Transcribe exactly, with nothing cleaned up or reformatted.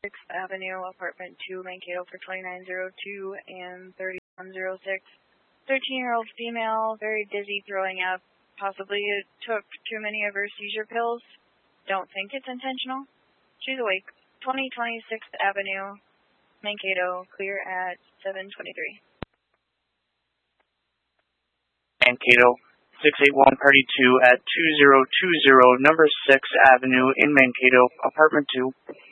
sixth Avenue, Apartment two, Mankato for twenty-nine oh two and thirty-one oh six. thirteen-year-old female, very dizzy, throwing up. Possibly took too many of her seizure pills. Don't think it's intentional. She's awake. twenty twenty-sixth Avenue, Mankato, clear at seven twenty-three. Mankato, six eight one Party two at two zero two zero, number six Avenue in Mankato, Apartment two.